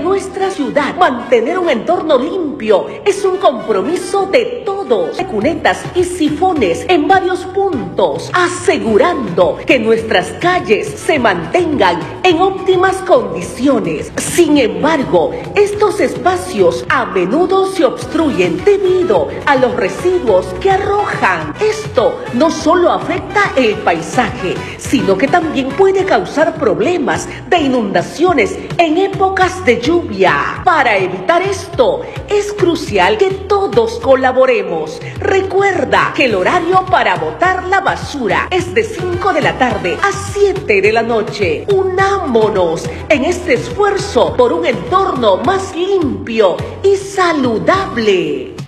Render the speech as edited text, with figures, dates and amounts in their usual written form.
nuestra ciudad. Mantener un entorno limpio es un compromiso de todos. Cunetas y sifones en varios puntos, asegurando que nuestras calles se mantengan en óptimas condiciones. Sin embargo, estos espacios a menudo se obstruyen debido a los residuos que arrojan. Esto no solo afecta el paisaje, sino que también puede causar problemas de inundaciones en épocas de lluvia. Para evitar esto, es crucial que todos colaboremos. Recuerda que el horario para botar la basura es de 5 de la tarde a 7 de la noche. Unámonos en este esfuerzo por un entorno más limpio y saludable.